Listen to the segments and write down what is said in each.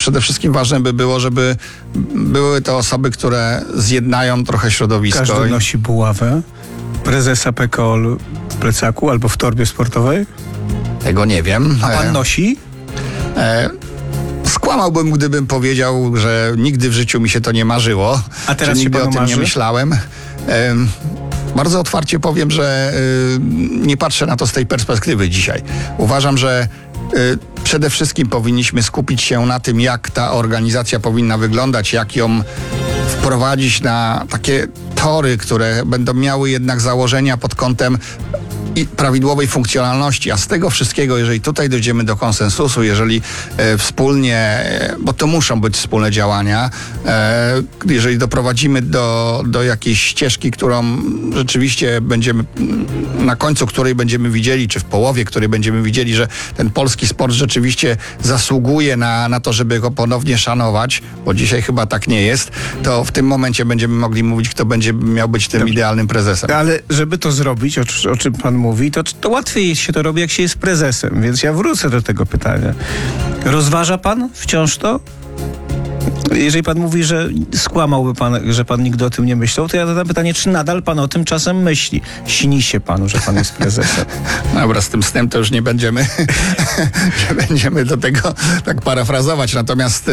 przede wszystkim ważne by było, żeby były to osoby, które zjednają trochę środowisko. Każdy nosi buławę prezesa PKOL w plecaku albo w torbie sportowej? Tego nie wiem. A pan nosi? Skłamałbym, gdybym powiedział, że nigdy w życiu mi się to nie marzyło. A teraz że nigdy się o panu tym marzy? nie myślałem. Bardzo otwarcie powiem, że nie patrzę na to z tej perspektywy dzisiaj. Uważam, że przede wszystkim powinniśmy skupić się na tym, jak ta organizacja powinna wyglądać, jak ją wprowadzić na takie tory, które będą miały jednak założenia pod kątem i prawidłowej funkcjonalności, a z tego wszystkiego, jeżeli tutaj dojdziemy do konsensusu, jeżeli wspólnie, bo to muszą być wspólne działania, jeżeli doprowadzimy do jakiejś ścieżki, którą rzeczywiście będziemy, na końcu której będziemy widzieli, czy w połowie której będziemy widzieli, że ten polski sport rzeczywiście zasługuje na to, żeby go ponownie szanować, bo dzisiaj chyba tak nie jest, to w tym momencie będziemy mogli mówić, kto będzie miał być tym idealnym prezesem. Ale żeby to zrobić, o czym pan mówi, to łatwiej się to robi, jak się jest prezesem, więc ja wrócę do tego pytania. Rozważa pan wciąż to? Jeżeli pan mówi, że skłamałby pan, że pan nigdy o tym nie myślał, to ja zadam pytanie, czy nadal pan o tym czasem myśli? Śni się panu, że pan jest prezesem? Dobra, z tym snem to już nie będziemy, że będziemy do tego tak parafrazować, natomiast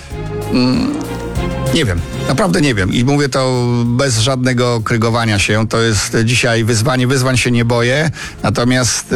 nie wiem, naprawdę nie wiem i mówię to bez żadnego krygowania się. To jest dzisiaj wyzwanie, wyzwań się nie boję, natomiast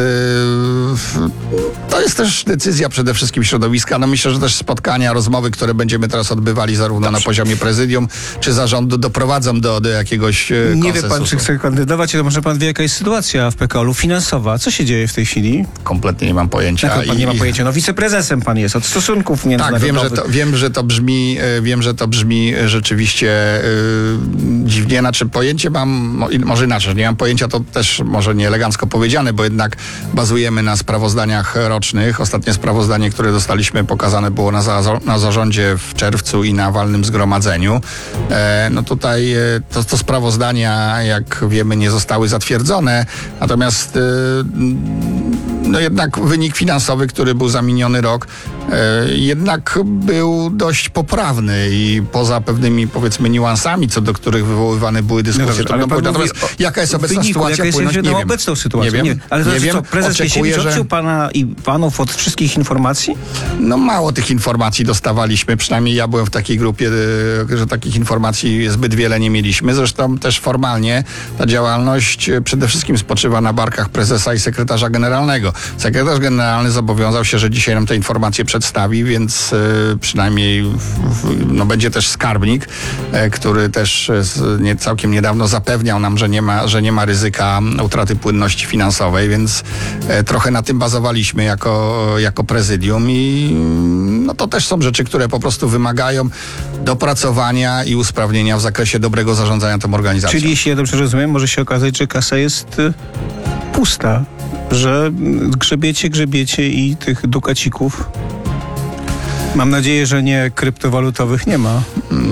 to jest też decyzja przede wszystkim środowiska. No myślę, że też spotkania, rozmowy, które będziemy teraz odbywali zarówno na poziomie prezydium czy zarządu doprowadzą do jakiegoś konsensusu. Nie wie pan, czy chce kandydować, to może pan wie, jaka jest sytuacja w PKOL-u finansowa. Co się dzieje w tej chwili? Kompletnie nie mam pojęcia. Jak pan nie ma pojęcia? No wiceprezesem pan jest od stosunków międzynarodowych. Tak, wiem, że to brzmi rzeczywiście dziwnie. Znaczy pojęcie mam, może inaczej, nie mam pojęcia, to też może nie elegancko powiedziane, bo jednak bazujemy na sprawozdaniach rocznych. Ostatnie sprawozdanie, które dostaliśmy, pokazane było na zarządzie w czerwcu i na walnym zgromadzeniu. No tutaj to sprawozdania, jak wiemy, nie zostały zatwierdzone, natomiast no jednak wynik finansowy, który był za miniony rok, jednak był dość poprawny i poza pewnymi, powiedzmy, niuansami, co do których wywoływane były dyskusje. No dobrze, natomiast jaka jest obecna sytuacja? Jaka jest obecną sytuacją? Nie wiem. Ale nie wiem. prezes Kisiewicz odciął pana i panów od wszystkich informacji? No mało tych informacji dostawaliśmy, przynajmniej ja byłem w takiej grupie, że takich informacji zbyt wiele nie mieliśmy. Zresztą też formalnie ta działalność przede wszystkim spoczywa na barkach prezesa i sekretarza generalnego. Sekretarz generalny zobowiązał się, że dzisiaj nam te informacje przedstawi, więc przynajmniej będzie też skarbnik, który też całkiem niedawno zapewniał nam, że nie ma ryzyka utraty płynności finansowej, więc trochę na tym bazowaliśmy jako prezydium i no to też są rzeczy, które po prostu wymagają dopracowania i usprawnienia w zakresie dobrego zarządzania tą organizacją. Czyli jeśli ja dobrze rozumiem, może się okazać, że kasa jest pusta, że grzebiecie i tych dukacików, mam nadzieję, że nie kryptowalutowych, nie ma.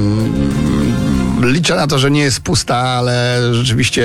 Liczę na to, że nie jest pusta, ale rzeczywiście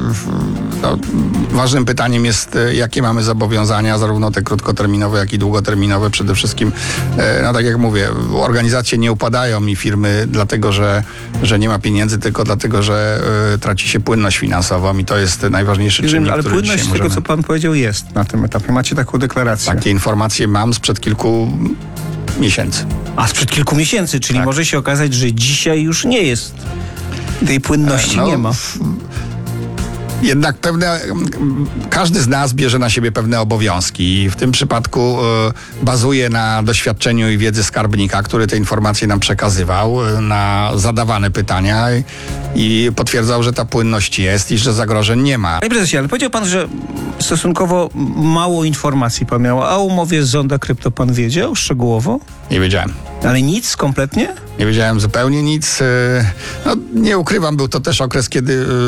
ważnym pytaniem jest, jakie mamy zobowiązania, zarówno te krótkoterminowe, jak i długoterminowe. Przede wszystkim, no tak jak mówię, organizacje nie upadają i firmy dlatego, że nie ma pieniędzy, tylko dlatego, że traci się płynność finansową i to jest najważniejszy czynnik, ale który płynność dzisiaj tego, co pan powiedział, jest na tym etapie. Macie taką deklarację. Takie informacje mam sprzed kilku miesięcy. A sprzed kilku miesięcy, czyli tak. Może się okazać, że dzisiaj już nie jest. Tej płynności nie ma. Jednak każdy z nas bierze na siebie pewne obowiązki i w tym przypadku bazuje na doświadczeniu i wiedzy skarbnika, który te informacje nam przekazywał, na zadawane pytania i potwierdzał, że ta płynność jest i że zagrożeń nie ma. Panie prezesie, ale powiedział pan, że stosunkowo mało informacji pan miał, a o umowie z Zonda Krypto pan wiedział szczegółowo? Nie wiedziałem. Ale nic kompletnie? Nie wiedziałem zupełnie nic. No, nie ukrywam, był to też okres, kiedy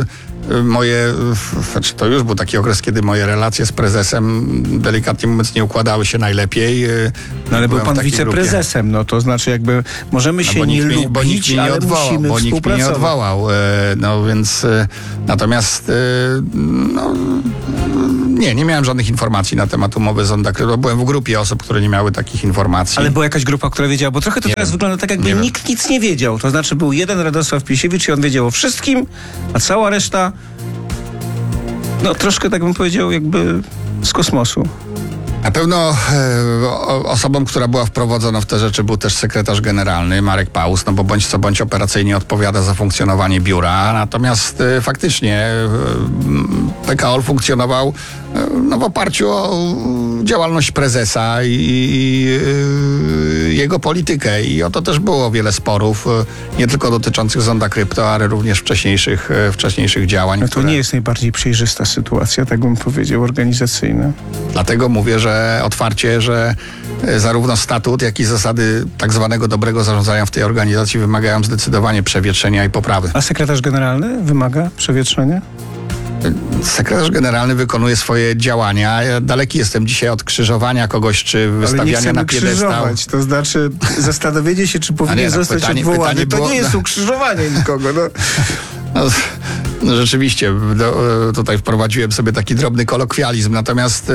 znaczy to już był taki okres, kiedy moje relacje z prezesem, delikatnie mówiąc, nie układały się najlepiej. No ale był Byłem pan w takiej wiceprezesem, no to znaczy jakby możemy się bo nie nikt mnie- lubić, bo nikt mnie nie ale odwołał, musimy bo nikt mnie nie współpracować. odwołał. No więc natomiast no, nie miałem żadnych informacji na temat umowy z Ondakrylo. Byłem w grupie osób, które nie miały takich informacji. Ale była jakaś grupa, która wiedziała, bo trochę to Nie teraz wiem. wygląda tak, jakby Nie wiem. nikt nic nie wiedział. To znaczy był jeden Radosław Pisiewicz i on wiedział o wszystkim, a cała reszta, no troszkę tak bym powiedział, jakby z kosmosu. Na pewno osobą, która była wprowadzona w te rzeczy, był też sekretarz generalny Marek Paus, no bo bądź co bądź operacyjnie odpowiada za funkcjonowanie biura, natomiast faktycznie PKOL funkcjonował no, w oparciu o działalność prezesa i jego politykę i o to też było wiele sporów, nie tylko dotyczących Zonda Krypto, ale również wcześniejszych działań. No to nie jest najbardziej przejrzysta sytuacja, tak bym powiedział, organizacyjna. Dlatego mówię, że otwarcie, że zarówno statut, jak i zasady tak zwanego dobrego zarządzania w tej organizacji wymagają zdecydowanie przewietrzenia i poprawy. A sekretarz generalny wymaga przewietrzenia? Sekretarz generalny wykonuje swoje działania. Ja daleki jestem dzisiaj od krzyżowania kogoś, czy Ale nie wystawiania chcemy na piedestał. krzyżować, to znaczy zastanowienie się, czy powinien zostać odwołany. To było- nie jest ukrzyżowanie nikogo. No. No, rzeczywiście, tutaj wprowadziłem sobie taki drobny kolokwializm, natomiast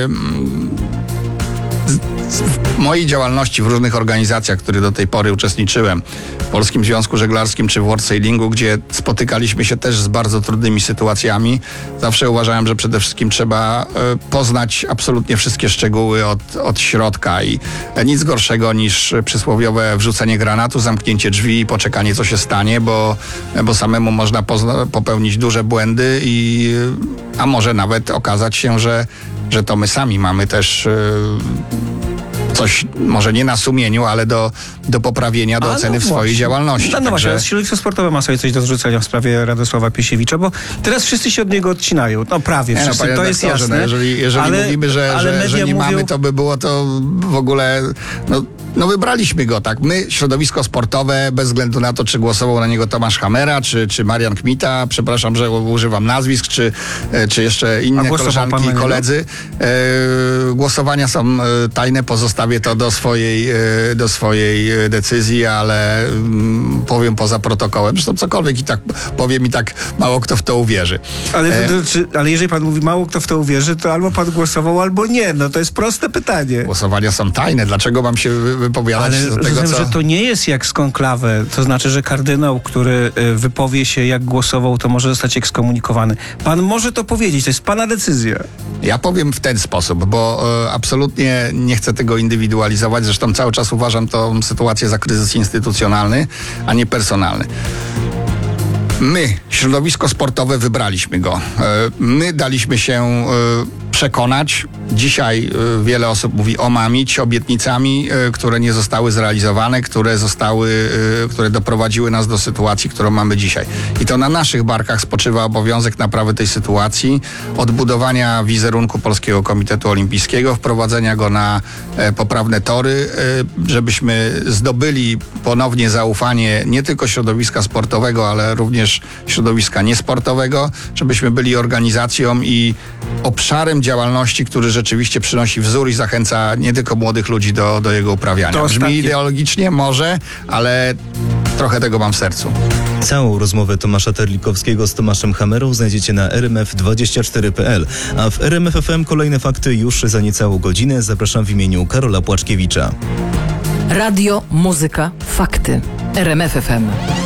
w mojej działalności w różnych organizacjach, w których do tej pory uczestniczyłem, w Polskim Związku Żeglarskim czy w World Sailingu, gdzie spotykaliśmy się też z bardzo trudnymi sytuacjami, zawsze uważałem, że przede wszystkim trzeba poznać absolutnie wszystkie szczegóły od środka i nic gorszego niż przysłowiowe wrzucenie granatu, zamknięcie drzwi i poczekanie, co się stanie, bo samemu można popełnić duże błędy a może nawet okazać się, że to my sami mamy też coś, może nie na sumieniu, ale do poprawienia, do oceny w swojej działalności. No właśnie, teraz środowisko sportowe ma sobie coś do zrzucenia w sprawie Radosława Piesiewicza, bo teraz wszyscy się od niego odcinają. No prawie wszyscy, panie to jest redaktorze, jasne. no jeżeli mówimy, że nie mamy, to by było to w ogóle... No wybraliśmy go, tak. My, środowisko sportowe, bez względu na to, czy głosował na niego Tomasz Hamera, czy Marian Kmita, przepraszam, że używam nazwisk, czy jeszcze inne koleżanki i koledzy. Głosowania są tajne, pozostawię to do swojej decyzji, ale powiem poza protokołem. Zresztą cokolwiek i tak powiem i tak mało kto w to uwierzy. Ale jeżeli pan mówi mało kto w to uwierzy, to albo pan głosował, albo nie. No to jest proste pytanie. Głosowania są tajne. Dlaczego mam się wypowiadać Ale do tego, rozumiem, co... że to nie jest jak z konklawę. To znaczy, że kardynał, który wypowie się, jak głosował, to może zostać ekskomunikowany. Pan może to powiedzieć, to jest pana decyzja. Ja powiem w ten sposób, bo absolutnie nie chcę tego indywidualizować. Zresztą cały czas uważam tą sytuację za kryzys instytucjonalny, a nie personalny. My, środowisko sportowe, wybraliśmy go. My daliśmy się przekonać. Dzisiaj wiele osób mówi omamić obietnicami, które nie zostały zrealizowane, które doprowadziły nas do sytuacji, którą mamy dzisiaj. I to na naszych barkach spoczywa obowiązek naprawy tej sytuacji, odbudowania wizerunku Polskiego Komitetu Olimpijskiego, wprowadzenia go na poprawne tory, żebyśmy zdobyli ponownie zaufanie nie tylko środowiska sportowego, ale również środowiska niesportowego, żebyśmy byli organizacją i obszarem działalności, który rzeczywiście przynosi wzór i zachęca nie tylko młodych ludzi do jego uprawiania. Brzmi ideologicznie może, ale trochę tego mam w sercu. Całą rozmowę Tomasza Terlikowskiego z Tomaszem Hamerą znajdziecie na rmf24.pl, a w RMF FM kolejne fakty już za niecałą godzinę. Zapraszam w imieniu Karola Płaczkiewicza. Radio, muzyka, fakty. RMF FM.